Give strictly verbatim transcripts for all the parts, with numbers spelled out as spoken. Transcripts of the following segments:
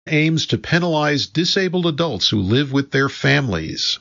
aims to penalize disabled adults who live with their families.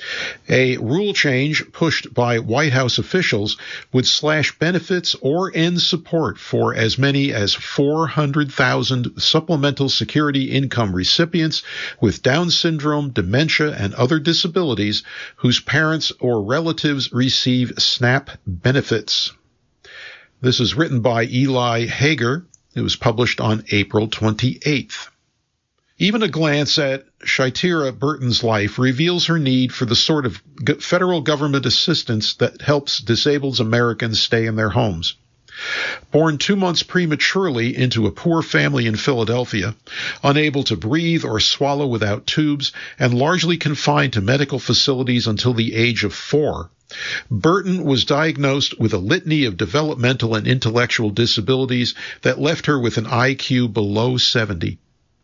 A rule change pushed by White House officials would slash benefits or end support for as many as four hundred thousand supplemental security income recipients with Down syndrome, dementia, and other disabilities whose parents or relatives receive SNAP benefits. This is written by Eli Hager. It was published on April twenty-eighth. Even a glance at Shatira Burton's life reveals her need for the sort of federal government assistance that helps disabled Americans stay in their homes. Born two months prematurely into a poor family in Philadelphia, unable to breathe or swallow without tubes, and largely confined to medical facilities until the age of four, Burton was diagnosed with a litany of developmental and intellectual disabilities that left her with an I Q below seventy.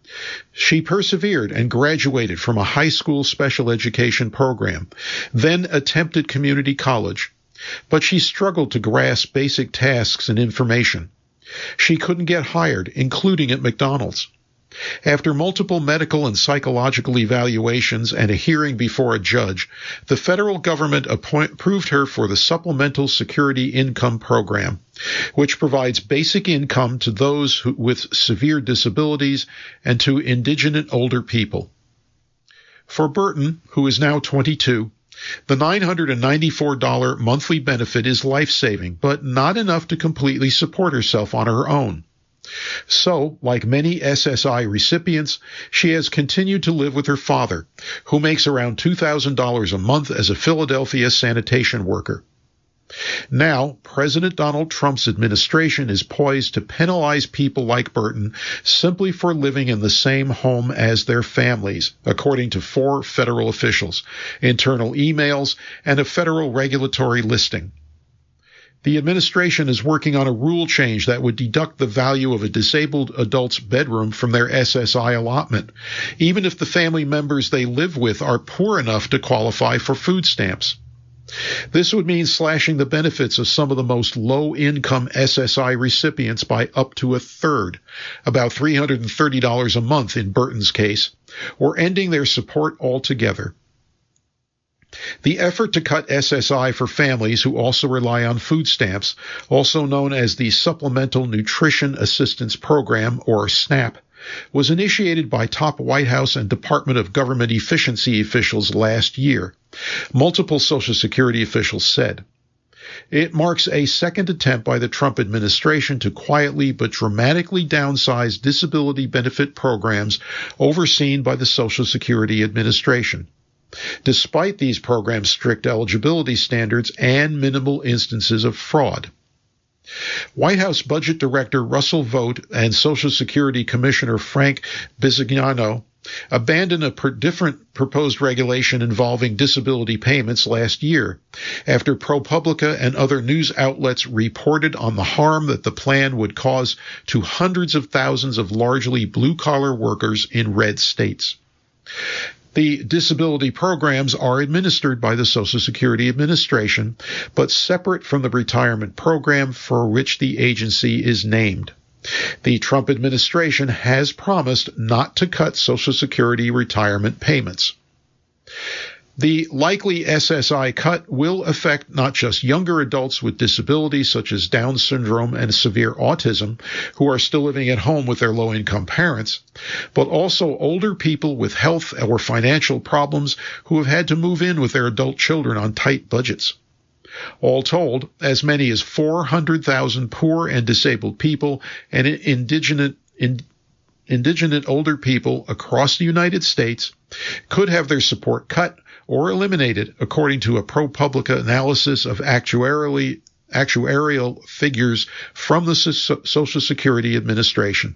She persevered and graduated from a high school special education program, then attempted community college, but she struggled to grasp basic tasks and information. She couldn't get hired, including at McDonald's. After multiple medical and psychological evaluations and a hearing before a judge, the federal government appoint, approved her for the Supplemental Security Income Program, which provides basic income to those who, with severe disabilities and to indigent older people. For Burton, who is now twenty-two, the nine hundred ninety-four dollars monthly benefit is life-saving, but not enough to completely support herself on her own. So, like many S S I recipients, she has continued to live with her father, who makes around two thousand dollars a month as a Philadelphia sanitation worker. Now, President Donald Trump's administration is poised to penalize people like Burton simply for living in the same home as their families, according to four federal officials, internal emails, and a federal regulatory listing. The administration is working on a rule change that would deduct the value of a disabled adult's bedroom from their S S I allotment, even if the family members they live with are poor enough to qualify for food stamps. This would mean slashing the benefits of some of the most low-income S S I recipients by up to a third, about three hundred thirty dollars a month in Burton's case, or ending their support altogether. The effort to cut S S I for families who also rely on food stamps, also known as the Supplemental Nutrition Assistance Program, or SNAP, was initiated by top White House and Department of Government Efficiency officials last year, multiple Social Security officials said. It marks a second attempt by the Trump administration to quietly but dramatically downsize disability benefit programs overseen by the Social Security Administration, despite these programs' strict eligibility standards and minimal instances of fraud. White House Budget Director Russell Vought and Social Security Commissioner Frank Bisignano abandoned a per different proposed regulation involving disability payments last year, after ProPublica and other news outlets reported on the harm that the plan would cause to hundreds of thousands of largely blue-collar workers in red states. The disability programs are administered by the Social Security Administration, but separate from the retirement program for which the agency is named. The Trump administration has promised not to cut Social Security retirement payments. The likely S S I cut will affect not just younger adults with disabilities such as Down syndrome and severe autism who are still living at home with their low-income parents, but also older people with health or financial problems who have had to move in with their adult children on tight budgets. All told, as many as four hundred thousand poor and disabled people and indigent, in, indigent older people across the United States could have their support cut or eliminated, according to a ProPublica analysis of actuarially, actuarial figures from the so- Social Security Administration.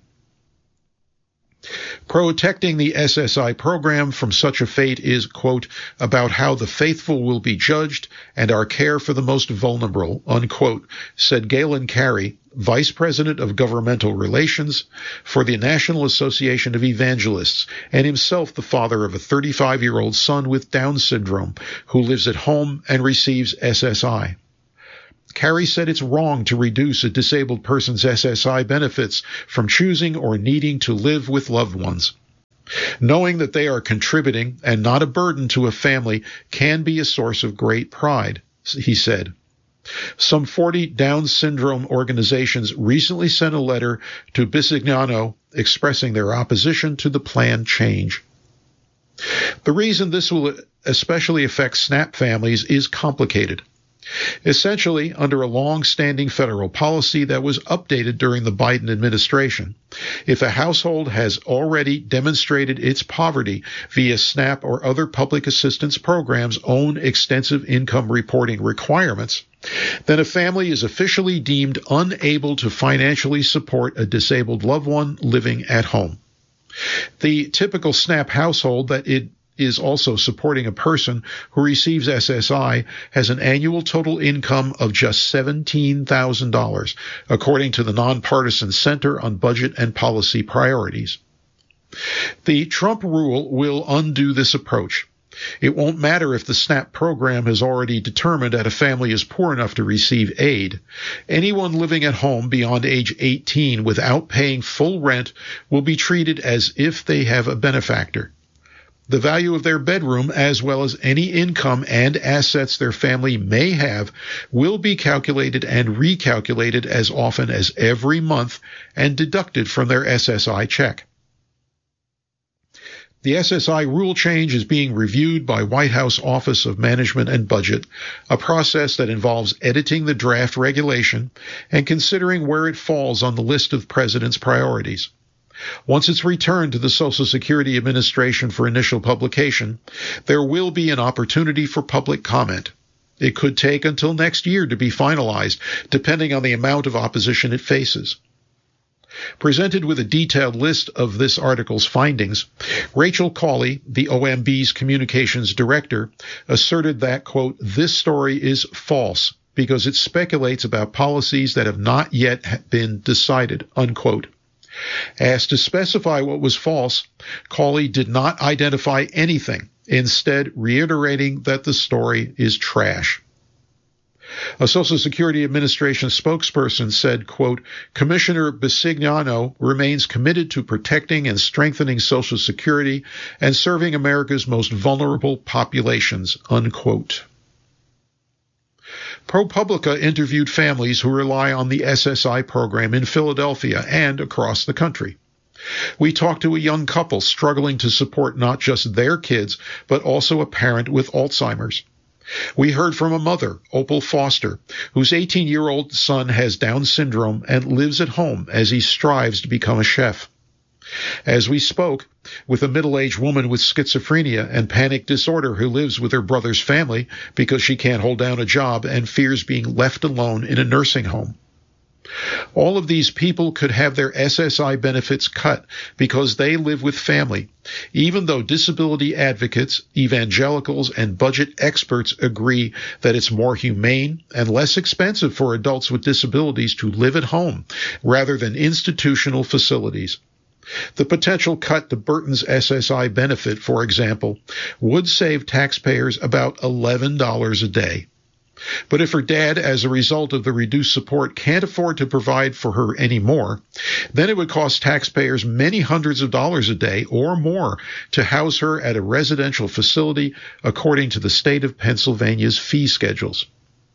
Protecting the S S I program from such a fate is, quote, about how the faithful will be judged and our care for the most vulnerable, unquote, said Galen Carey, Vice President of Governmental Relations for the National Association of Evangelists, and himself the father of a thirty-five-year-old son with Down syndrome who lives at home and receives S S I. Carey said it's wrong to reduce a disabled person's S S I benefits from choosing or needing to live with loved ones. Knowing that they are contributing and not a burden to a family can be a source of great pride, he said. Some forty Down syndrome organizations recently sent a letter to Bisignano expressing their opposition to the planned change. The reason this will especially affect SNAP families is complicated. Essentially, under a long-standing federal policy that was updated during the Biden administration, if a household has already demonstrated its poverty via SNAP or other public assistance programs' own extensive income reporting requirements, then a family is officially deemed unable to financially support a disabled loved one living at home. The typical SNAP household that it is also supporting a person who receives S S I has an annual total income of just seventeen thousand dollars, according to the Nonpartisan Center on Budget and Policy Priorities. The Trump rule will undo this approach. It won't matter if the SNAP program has already determined that a family is poor enough to receive aid. Anyone living at home beyond age eighteen without paying full rent will be treated as if they have a benefactor. The value of their bedroom, as well as any income and assets their family may have, will be calculated and recalculated as often as every month and deducted from their S S I check. The S S I rule change is being reviewed by White House Office of Management and Budget, a process that involves editing the draft regulation and considering where it falls on the list of President's priorities. Once it's returned to the Social Security Administration for initial publication, there will be an opportunity for public comment. It could take until next year to be finalized, depending on the amount of opposition it faces. Presented with a detailed list of this article's findings, Rachel Cawley, the O M B's communications director, asserted that, quote, "This story is false because it speculates about policies that have not yet been decided," unquote. Asked to specify what was false, Cawley did not identify anything, instead reiterating that the story is trash. A Social Security Administration spokesperson said, quote, "Commissioner Bisignano remains committed to protecting and strengthening Social Security and serving America's most vulnerable populations," unquote. ProPublica interviewed families who rely on the S S I program in Philadelphia and across the country. We talked to a young couple struggling to support not just their kids, but also a parent with Alzheimer's. We heard from a mother, Opal Foster, whose eighteen-year-old son has Down syndrome and lives at home as he strives to become a chef. As we spoke with a middle-aged woman with schizophrenia and panic disorder who lives with her brother's family because she can't hold down a job and fears being left alone in a nursing home. All of these people could have their S S I benefits cut because they live with family, even though disability advocates, evangelicals, and budget experts agree that it's more humane and less expensive for adults with disabilities to live at home rather than institutional facilities. The potential cut to Burton's S S I benefit, for example, would save taxpayers about eleven dollars a day. But if her dad, as a result of the reduced support, can't afford to provide for her anymore, then it would cost taxpayers many hundreds of dollars a day or more to house her at a residential facility according to the state of Pennsylvania's fee schedules.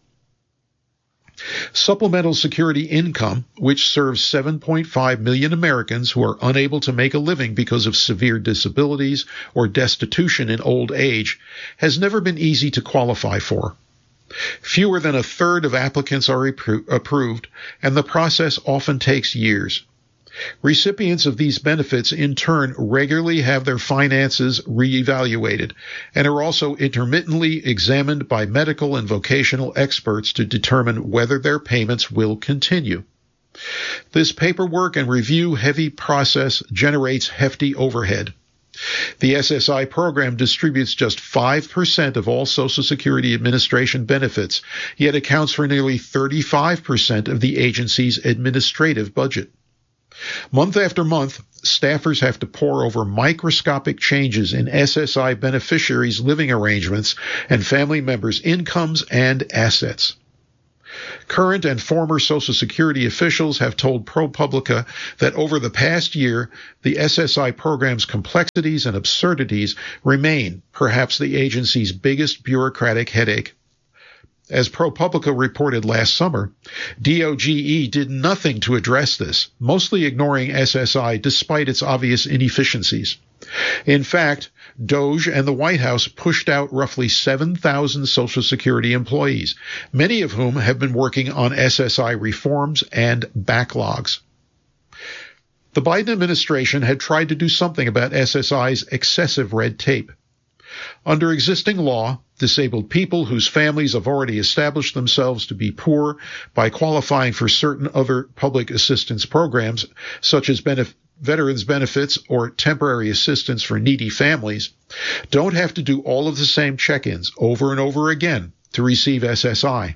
Supplemental Security income, which serves seven point five million Americans who are unable to make a living because of severe disabilities or destitution in old age, has never been easy to qualify for. Fewer than a third of applicants are appro- approved, and the process often takes years. Recipients of these benefits, in turn, regularly have their finances reevaluated and are also intermittently examined by medical and vocational experts to determine whether their payments will continue. This paperwork and review-heavy process generates hefty overhead. The S S I program distributes just five percent of all Social Security Administration benefits, yet accounts for nearly thirty-five percent of the agency's administrative budget. Month after month, staffers have to pore over microscopic changes in S S I beneficiaries' living arrangements and family members' incomes and assets. Current and former Social Security officials have told ProPublica that over the past year, the S S I program's complexities and absurdities remain perhaps the agency's biggest bureaucratic headache. As ProPublica reported last summer, D O G E did nothing to address this, mostly ignoring S S I despite its obvious inefficiencies. In fact, DOGE and the White House pushed out roughly seven thousand Social Security employees, many of whom have been working on S S I reforms and backlogs. The Biden administration had tried to do something about S S I's excessive red tape. Under existing law, disabled people whose families have already established themselves to be poor by qualifying for certain other public assistance programs, such as benef- veterans benefits or temporary assistance for needy families, don't have to do all of the same check-ins over and over again to receive S S I.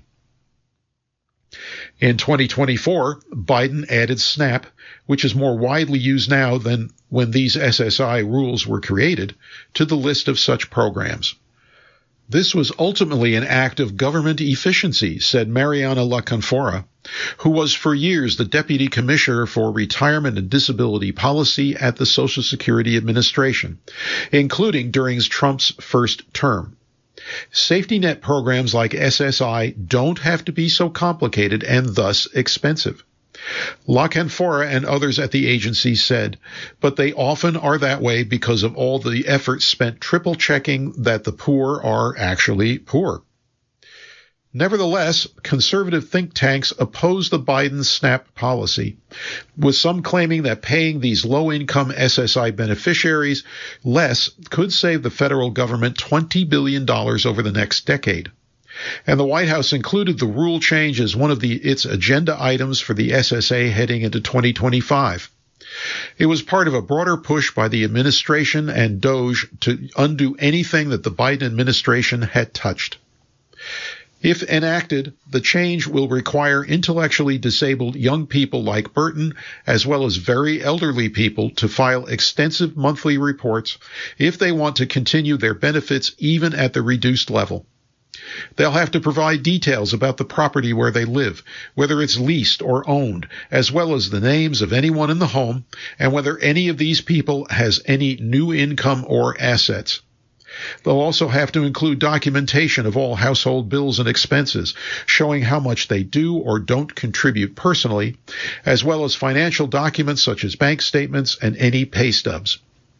In twenty twenty-four, Biden added SNAP, which is more widely used now than when these S S I rules were created, to the list of such programs. This was ultimately an act of government efficiency, said Mariana LaCanfora, who was for years the Deputy Commissioner for Retirement and Disability Policy at the Social Security Administration, including during Trump's first term. Safety net programs like S S I don't have to be so complicated and thus expensive. LaCanfora and others at the agency said, but they often are that way because of all the effort spent triple checking that the poor are actually poor. Nevertheless, conservative think tanks oppose the Biden SNAP policy, with some claiming that paying these low-income S S I beneficiaries less could save the federal government twenty billion dollars over the next decade. And the White House included the rule change as one of the, its agenda items for the S S A heading into twenty twenty-five. It was part of a broader push by the administration and DOGE to undo anything that the Biden administration had touched. If enacted, the change will require intellectually disabled young people like Burton, as well as very elderly people, to file extensive monthly reports if they want to continue their benefits even at the reduced level. They'll have to provide details about the property where they live, whether it's leased or owned, as well as the names of anyone in the home, and whether any of these people has any new income or assets. They'll also have to include documentation of all household bills and expenses, showing how much they do or don't contribute personally, as well as financial documents such as bank statements and any pay stubs.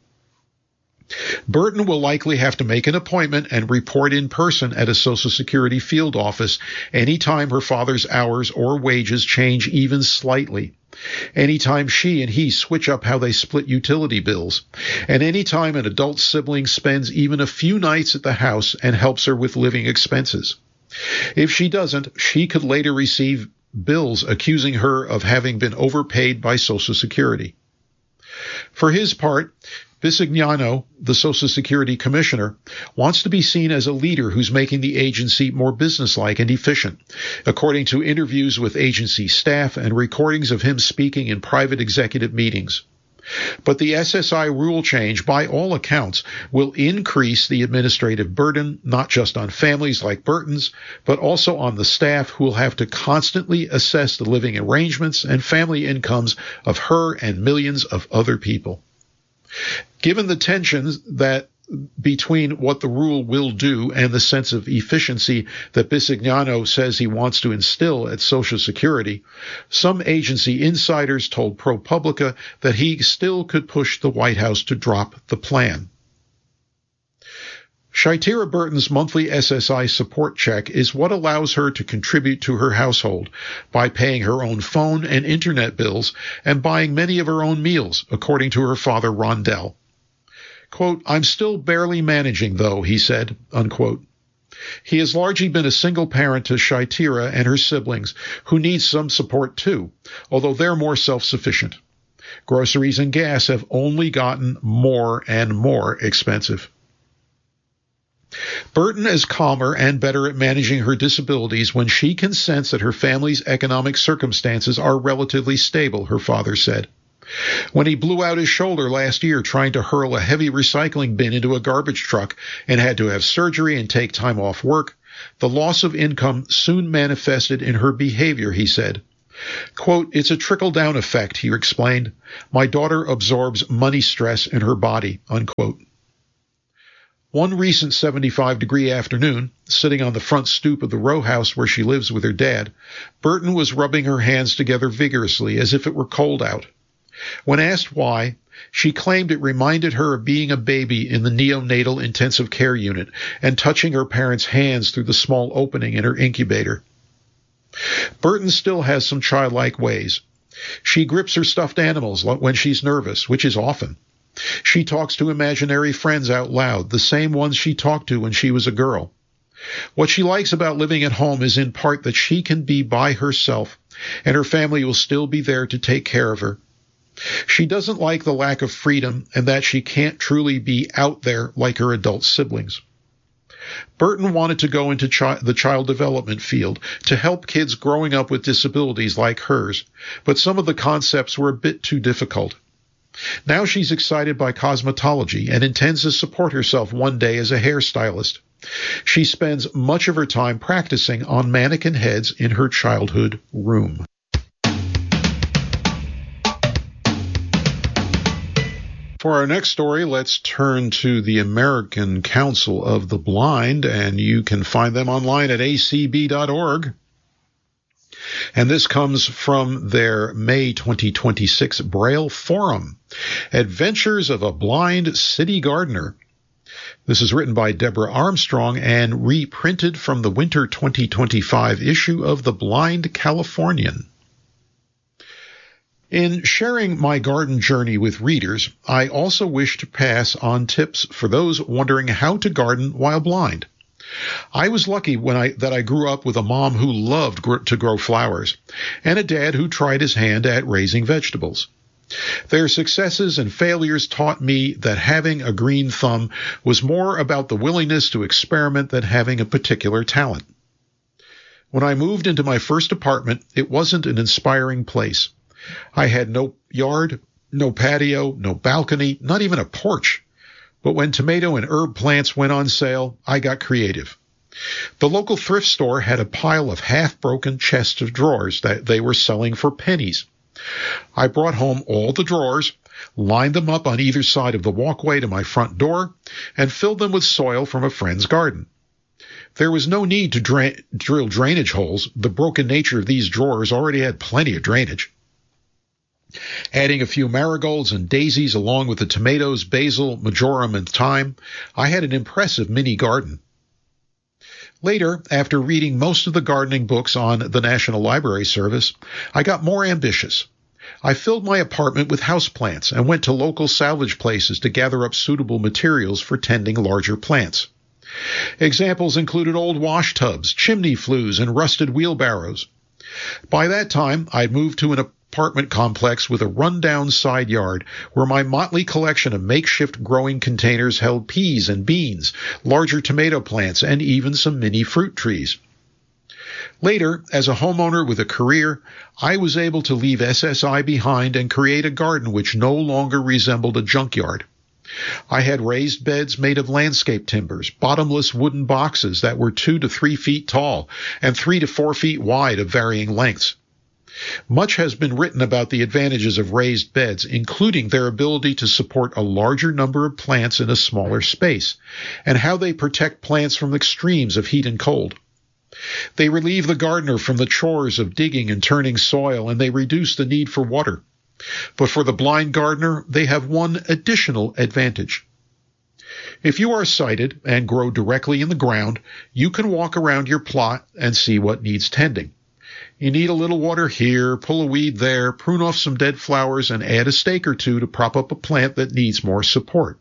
Burton will likely have to make an appointment and report in person at a Social Security field office anytime her father's hours or wages change even slightly, anytime she and he switch up how they split utility bills, and anytime an adult sibling spends even a few nights at the house and helps her with living expenses. If she doesn't, she could later receive bills accusing her of having been overpaid by Social Security. For his part, Bisignano, the Social Security Commissioner, wants to be seen as a leader who's making the agency more businesslike and efficient, according to interviews with agency staff and recordings of him speaking in private executive meetings. But the S S I rule change, by all accounts, will increase the administrative burden, not just on families like Burton's, but also on the staff who will have to constantly assess the living arrangements and family incomes of her and millions of other people. Given the tensions that between what the rule will do and the sense of efficiency that Bisignano says he wants to instill at Social Security, some agency insiders told ProPublica that he still could push the White House to drop the plan. Shaitira Burton's monthly S S I support check is what allows her to contribute to her household by paying her own phone and internet bills and buying many of her own meals, according to her father, Rondell. Quote, I'm still barely managing, though, he said, unquote. He has largely been a single parent to Shaitira and her siblings, who need some support too, although they're more self-sufficient. Groceries and gas have only gotten more and more expensive. Burton is calmer and better at managing her disabilities when she can sense that her family's economic circumstances are relatively stable, her father said. When he blew out his shoulder last year trying to hurl a heavy recycling bin into a garbage truck and had to have surgery and take time off work, The loss of income soon manifested in her behavior, he said. Quote, "It's a trickle-down effect," he explained. "My daughter absorbs money stress in her body," unquote. One recent seventy-five degree afternoon, sitting on the front stoop of the row house where she lives with her dad, Burton was rubbing her hands together vigorously as if it were cold out. When asked why, she claimed it reminded her of being a baby in the neonatal intensive care unit and touching her parents' hands through the small opening in her incubator. Burton still has some childlike ways. She grips her stuffed animals when she's nervous, which is often. She talks to imaginary friends out loud, the same ones she talked to when she was a girl. What she likes about living at home is in part that she can be by herself, and her family will still be there to take care of her. She doesn't like the lack of freedom and that she can't truly be out there like her adult siblings. Burton wanted to go into chi- the child development field to help kids growing up with disabilities like hers, but some of the concepts were a bit too difficult. Now she's excited by cosmetology and intends to support herself one day as a hairstylist. She spends much of her time practicing on mannequin heads in her childhood room. For our next story, let's turn to the American Council of the Blind, and you can find them online at a c b dot org. And this comes from their May twenty twenty-six Braille Forum, Adventures of a Blind City Gardener. This is written by Deborah Armstrong and reprinted from the winter twenty twenty-five issue of The Blind Californian. In sharing my garden journey with readers, I also wish to pass on tips for those wondering how to garden while blind. I was lucky when I that I grew up with a mom who loved gr- to grow flowers, and a dad who tried his hand at raising vegetables. Their successes and failures taught me that having a green thumb was more about the willingness to experiment than having a particular talent. When I moved into my first apartment, it wasn't an inspiring place. I had no yard, no patio, no balcony, not even a porch. But when tomato and herb plants went on sale, I got creative. The local thrift store had a pile of half-broken chests of drawers that they were selling for pennies. I brought home all the drawers, lined them up on either side of the walkway to my front door, and filled them with soil from a friend's garden. There was no need to dra- drill drainage holes. The broken nature of these drawers already had plenty of drainage. Adding a few marigolds and daisies along with the tomatoes, basil, marjoram, and thyme, I had an impressive mini garden. Later, after reading most of the gardening books on the National Library Service, I got more ambitious. I filled my apartment with houseplants and went to local salvage places to gather up suitable materials for tending larger plants. Examples included old wash tubs, chimney flues, and rusted wheelbarrows. By that time, I'd moved to an apartment complex with a run-down side yard where my motley collection of makeshift growing containers held peas and beans, larger tomato plants, and even some mini fruit trees. Later, as a homeowner with a career, I was able to leave S S I behind and create a garden which no longer resembled a junkyard. I had raised beds made of landscape timbers, bottomless wooden boxes that were two to three feet tall and three to four feet wide of varying lengths. Much has been written about the advantages of raised beds, including their ability to support a larger number of plants in a smaller space, and how they protect plants from extremes of heat and cold. They relieve the gardener from the chores of digging and turning soil, and they reduce the need for water. But for the blind gardener, they have one additional advantage. If you are sighted and grow directly in the ground, you can walk around your plot and see what needs tending. You need a little water here, pull a weed there, prune off some dead flowers, and add a stake or two to prop up a plant that needs more support.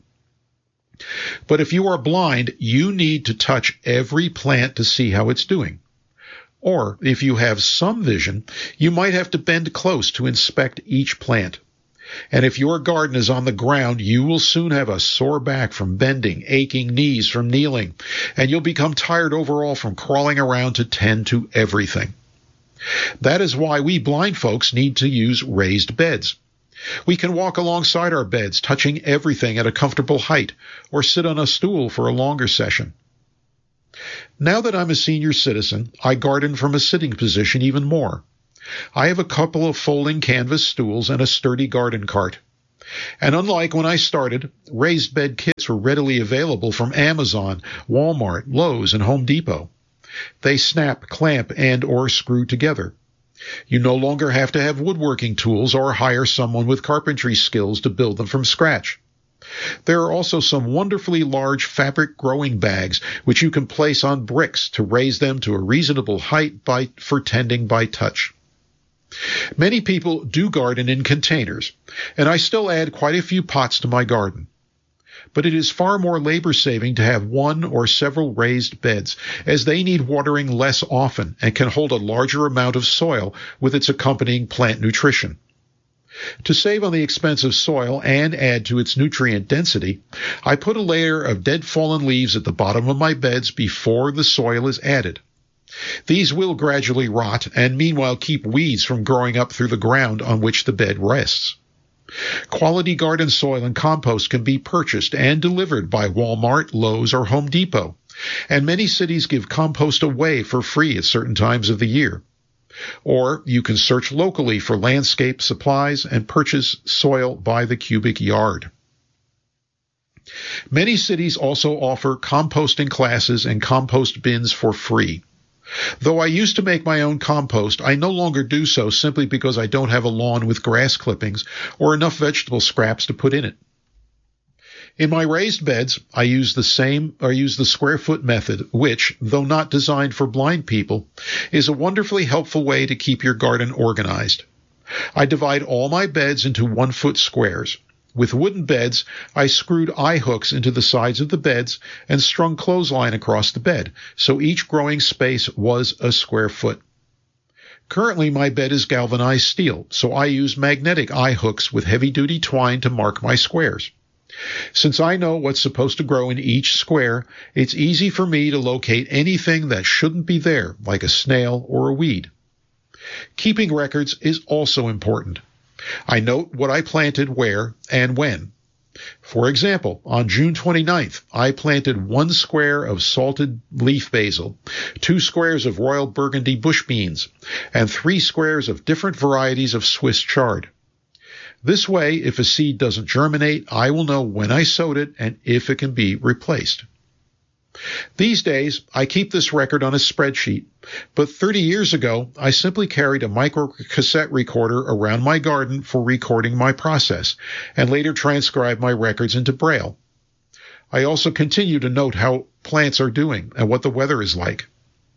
But if you are blind, you need to touch every plant to see how it's doing. Or, if you have some vision, you might have to bend close to inspect each plant. And if your garden is on the ground, you will soon have a sore back from bending, aching knees from kneeling, and you'll become tired overall from crawling around to tend to everything. That is why we blind folks need to use raised beds. We can walk alongside our beds, touching everything at a comfortable height, or sit on a stool for a longer session. Now that I'm a senior citizen, I garden from a sitting position even more. I have a couple of folding canvas stools and a sturdy garden cart. And unlike when I started, raised bed kits were readily available from Amazon, Walmart, Lowe's, and Home Depot. They snap, clamp, and or screw together. You no longer have to have woodworking tools or hire someone with carpentry skills to build them from scratch. There are also some wonderfully large fabric growing bags which you can place on bricks to raise them to a reasonable height by, for tending by touch. Many people do garden in containers, and I still add quite a few pots to my garden. But it is far more labor-saving to have one or several raised beds, as they need watering less often and can hold a larger amount of soil with its accompanying plant nutrition. To save on the expense of soil and add to its nutrient density, I put a layer of dead fallen leaves at the bottom of my beds before the soil is added. These will gradually rot and meanwhile keep weeds from growing up through the ground on which the bed rests. Quality garden soil and compost can be purchased and delivered by Walmart, Lowe's, or Home Depot, and many cities give compost away for free at certain times of the year. Or you can search locally for landscape supplies and purchase soil by the cubic yard. Many cities also offer composting classes and compost bins for free. Though I used to make my own compost, I no longer do so simply because I don't have a lawn with grass clippings or enough vegetable scraps to put in it. In my raised beds, I use the same or use the square foot method, which, though not designed for blind people, is a wonderfully helpful way to keep your garden organized. I divide all my beds into one foot squares. With wooden beds, I screwed eye hooks into the sides of the beds and strung clothesline across the bed, so each growing space was a square foot. Currently, my bed is galvanized steel, so I use magnetic eye hooks with heavy-duty twine to mark my squares. Since I know what's supposed to grow in each square, it's easy for me to locate anything that shouldn't be there, like a snail or a weed. Keeping records is also important. I note what I planted where and when. For example, on June twenty-ninth, I planted one square of salted leaf basil, two squares of royal burgundy bush beans, and three squares of different varieties of Swiss chard. This way, if a seed doesn't germinate, I will know when I sowed it and if it can be replaced. These days, I keep this record on a spreadsheet, but thirty years ago, I simply carried a microcassette recorder around my garden for recording my process, and later transcribed my records into Braille. I also continue to note how plants are doing and what the weather is like.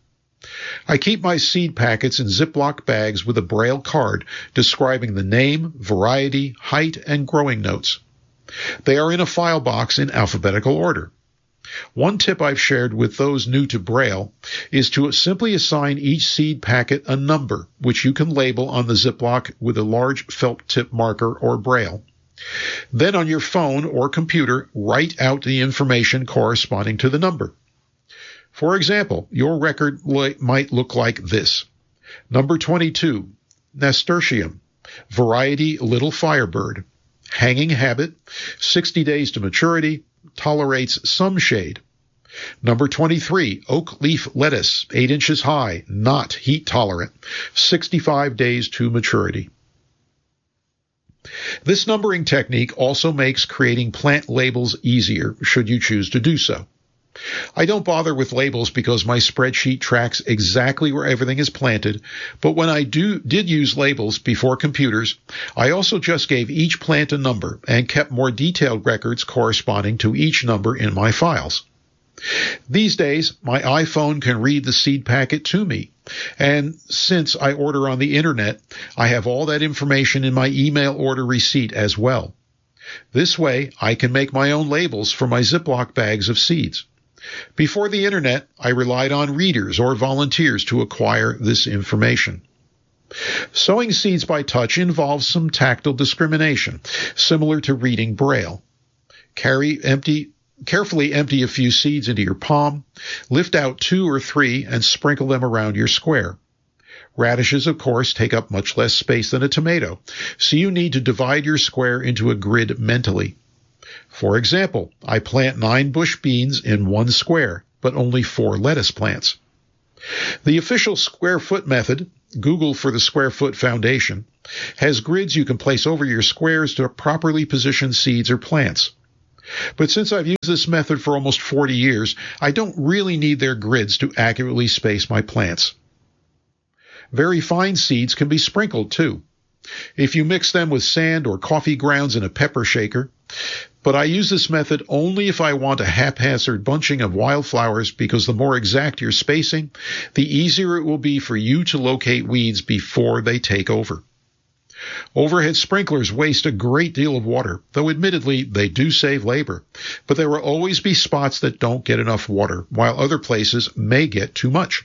I keep my seed packets in Ziploc bags with a Braille card describing the name, variety, height, and growing notes. They are in a file box in alphabetical order. One tip I've shared with those new to Braille is to simply assign each seed packet a number, which you can label on the Ziploc with a large felt tip marker or Braille. Then on your phone or computer, write out the information corresponding to the number. For example, your record might look like this. Number twenty-two, nasturtium, variety little firebird, hanging habit, sixty days to maturity, tolerates some shade. Number twenty-three, oak leaf lettuce, eight inches high, not heat tolerant, sixty-five days to maturity. This numbering technique also makes creating plant labels easier, should you choose to do so. I don't bother with labels because my spreadsheet tracks exactly where everything is planted, but when I do did use labels before computers, I also just gave each plant a number and kept more detailed records corresponding to each number in my files. These days, my iPhone can read the seed packet to me, and since I order on the internet, I have all that information in my email order receipt as well. This way, I can make my own labels for my Ziploc bags of seeds. Before the internet, I relied on readers or volunteers to acquire this information. Sowing seeds by touch involves some tactile discrimination, similar to reading Braille. Carry empty, carefully empty a few seeds into your palm, lift out two or three, and sprinkle them around your square. Radishes, of course, take up much less space than a tomato, so you need to divide your square into a grid mentally. For example, I plant nine bush beans in one square, but but only for lettuce plants. The official square foot method, Google for the Square Foot Foundation, has grids you can place over your squares to properly position seeds or plants. But since I've used this method for almost forty years, I don't really need their grids to accurately space my plants. Very fine seeds can be sprinkled too. If you mix them with sand or coffee grounds in a pepper shaker, but I use this method only if I want a haphazard bunching of wildflowers, because the more exact your spacing, the easier it will be for you to locate weeds before they take over. Overhead sprinklers waste a great deal of water, though admittedly they do save labor, but there will always be spots that don't get enough water, while other places may get too much.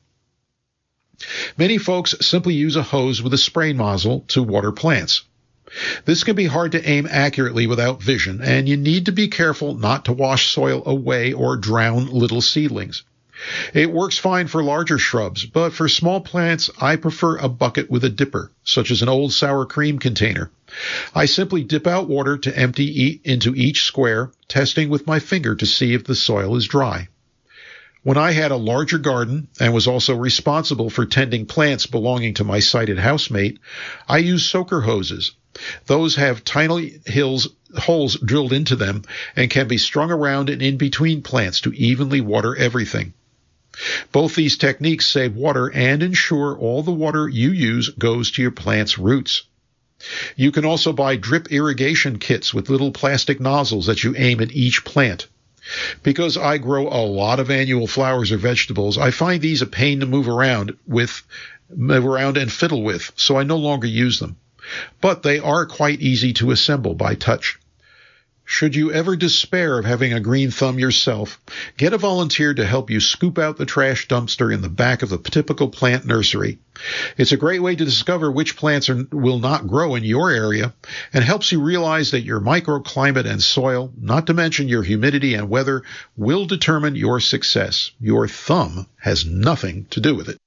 Many folks simply use a hose with a spray nozzle to water plants. This can be hard to aim accurately without vision, and you need to be careful not to wash soil away or drown little seedlings. It works fine for larger shrubs, but for small plants, I prefer a bucket with a dipper, such as an old sour cream container. I simply dip out water to empty e- into each square, testing with my finger to see if the soil is dry. When I had a larger garden and was also responsible for tending plants belonging to my sighted housemate, I used soaker hoses. Those have tiny hills, holes drilled into them and can be strung around and in between plants to evenly water everything. Both these techniques save water and ensure all the water you use goes to your plant's roots. You can also buy drip irrigation kits with little plastic nozzles that you aim at each plant. Because I grow a lot of annual flowers or vegetables, I find these a pain to move around with, move around and fiddle with, so I no longer use them. But they are quite easy to assemble by touch. Should you ever despair of having a green thumb yourself, get a volunteer to help you scoop out the trash dumpster in the back of the typical plant nursery. It's a great way to discover which plants are, will not grow in your area, and helps you realize that your microclimate and soil, not to mention your humidity and weather, will determine your success. Your thumb has nothing to do with it.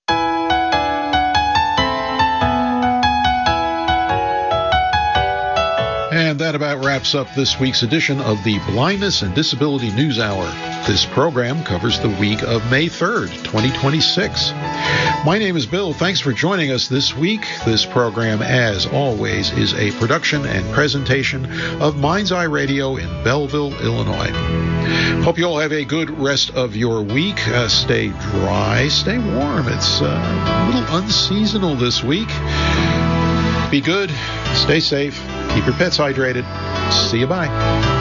And that about wraps up this week's edition of the Blindness and Disability News Hour. This program covers the week of May third, twenty twenty-six. My name is Bill. Thanks for joining us this week. This program, as always, is a production and presentation of Mind's Eye Radio in Belleville, Illinois. Hope you all have a good rest of your week. Uh, stay dry, stay warm. It's uh, a little unseasonal this week. Be good, stay safe, keep your pets hydrated. See you, bye.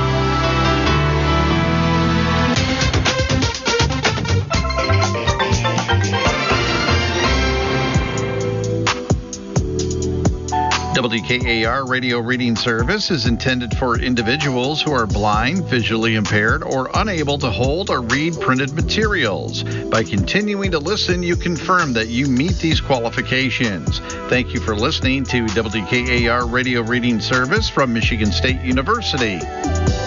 W K A R Radio Reading Service is intended for individuals who are blind, visually impaired, or unable to hold or read printed materials. By continuing to listen, you confirm that you meet these qualifications. Thank you for listening to W K A R Radio Reading Service from Michigan State University.